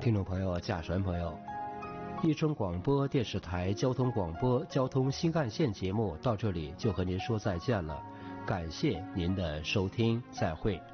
听众朋友、驾驶员朋友，伊春广播电视台交通广播交通新干线节目到这里就和您说再见了，感谢您的收听，再会。